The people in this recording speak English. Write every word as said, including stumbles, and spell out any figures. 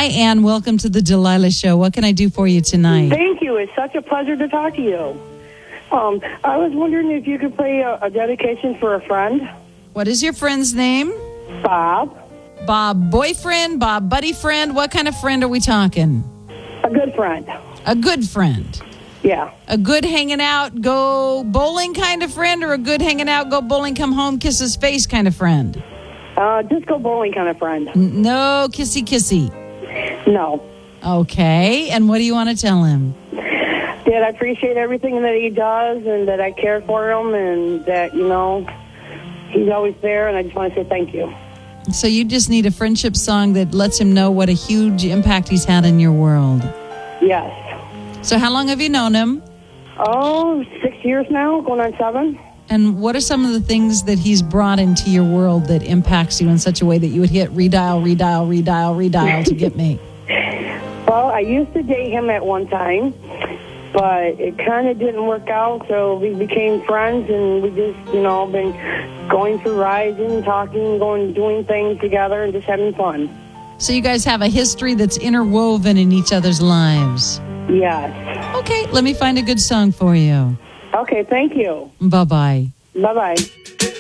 Hi, Ann. Welcome to the Delilah Show. What can I do for you tonight? Thank you. It's such a pleasure to talk to you. Um, I was wondering if you could play a, a dedication for a friend. What is your friend's name? Bob. Bob boyfriend, Bob buddy friend. What kind of friend are we talking? A good friend. A good friend. Yeah. A good hanging out, go bowling kind of friend, or a good hanging out, go bowling, come home, kiss his face kind of friend? Uh, disco bowling kind of friend. N- no kissy kissy. No. Okay. And what do you want to tell him? That I appreciate everything that he does and that I care for him and that, you know, he's always there, and I just want to say thank you. So you just need a friendship song that lets him know what a huge impact he's had in your world. Yes. So how long have you known him? Oh, six years now, going on seven. And what are some of the things that he's brought into your world that impacts you in such a way that you would hit redial, redial, redial, redial to get me? Well, I used to date him at one time, but it kind of didn't work out, so we became friends, and we just, you know, been going through rides and talking, going, doing things together, and just having fun. So you guys have a history that's interwoven in each other's lives. Yes. Okay, let me find a good song for you. Okay, thank you. Bye-bye. Bye-bye.